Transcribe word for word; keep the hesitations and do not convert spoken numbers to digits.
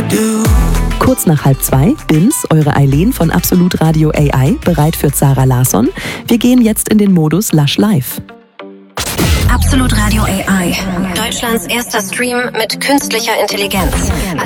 Kurz nach halb zwei, Bins, eure Eileen von Absolut Radio A I, bereit für Zara Larsson. Wir gehen jetzt in den Modus Lush Live. Absolut Radio A I. Deutschlands erster Stream mit künstlicher Intelligenz.